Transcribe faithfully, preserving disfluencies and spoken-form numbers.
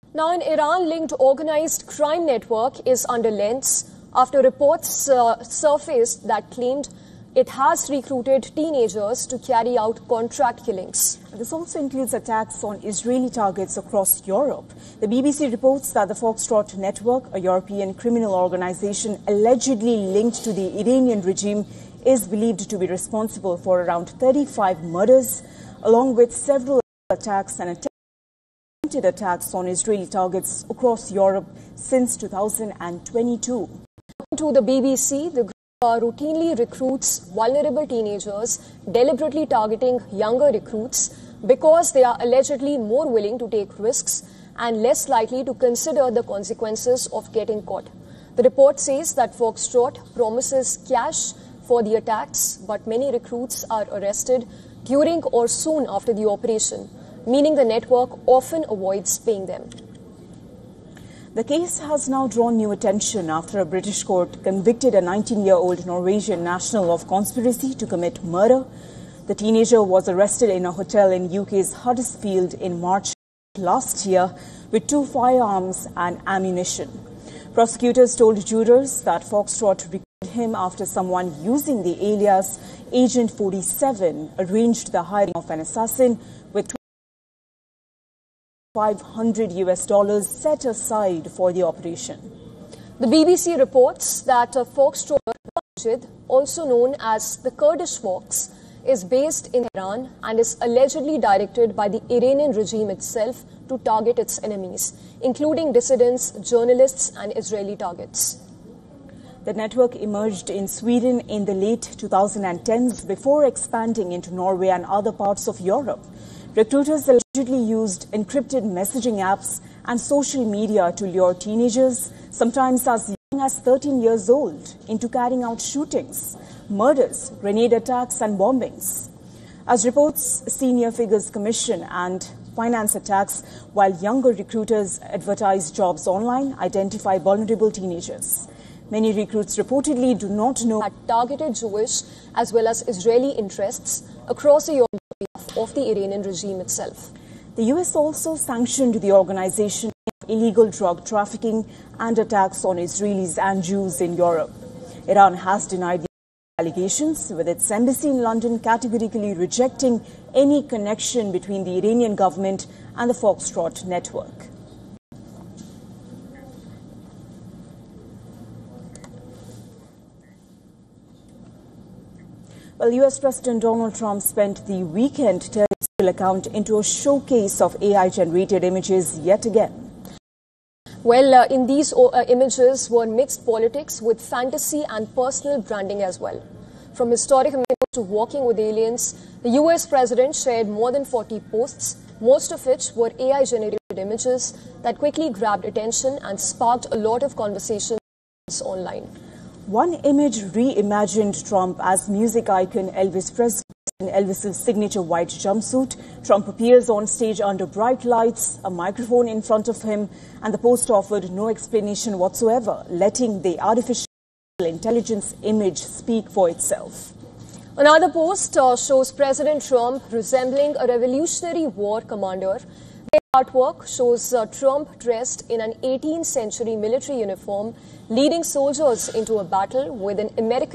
Now, an Iran-linked organized crime network is under lens after reports uh, surfaced that claimed it has recruited teenagers to carry out contract killings. This also includes attacks on Israeli targets across Europe. The B B C reports that the Foxtrot Network, a European criminal organization allegedly linked to the Iranian regime, is believed to be responsible for around thirty-five murders, along with several attacks and attempted attacks on Israeli targets across Europe since two thousand twenty-two. According to the B B C, the group uh, routinely recruits vulnerable teenagers, deliberately targeting younger recruits because they are allegedly more willing to take risks and less likely to consider the consequences of getting caught. The report says that Foxtrot promises cash for the attacks, but many recruits are arrested during or soon after the operation, meaning the network often avoids paying them. The case has now drawn new attention after a British court convicted a nineteen-year-old Norwegian national of conspiracy to commit murder. The teenager was arrested in a hotel in U K's Huddersfield in March last year with two firearms and ammunition. Prosecutors told jurors that Foxtrot recruited him after someone using the alias Agent forty-seven arranged the hiring of an assassin with five hundred U S dollars set aside for the operation. The B B C reports that a Foxtrot, also known as the Kurdish Fox, is based in Iran and is allegedly directed by the Iranian regime itself to target its enemies, including dissidents, journalists and Israeli targets. The network emerged in Sweden in the late two thousand tens before expanding into Norway and other parts of Europe. Recruiters allegedly used encrypted messaging apps and social media to lure teenagers, sometimes as young as thirteen years old, into carrying out shootings, murders, grenade attacks and bombings. As reports, senior figures commission and finance attacks, while younger recruiters advertise jobs online, identify vulnerable teenagers. Many recruits reportedly do not know that targeted Jewish as well as Israeli interests across the Europe of the Iranian regime itself. The U S also sanctioned the organization of illegal drug trafficking and attacks on Israelis and Jews in Europe. Iran has denied the allegations, with its embassy in London categorically rejecting any connection between the Iranian government and the Foxtrot network. Well, U S President Donald Trump spent the weekend turning his account into a showcase of A I-generated images yet again. Well, uh, in these uh, images were mixed politics with fantasy and personal branding as well. From historic images to walking with aliens, the U S president shared more than forty posts, most of which were A I-generated images that quickly grabbed attention and sparked a lot of conversations online. One image reimagined Trump as music icon Elvis Presley in Elvis's signature white jumpsuit. Trump appears on stage under bright lights, a microphone in front of him, and the post offered no explanation whatsoever, letting the artificial intelligence image speak for itself. Another post uh, shows President Trump resembling a Revolutionary War commander. The artwork shows uh, Trump dressed in an eighteenth century military uniform, leading soldiers into a battle with an American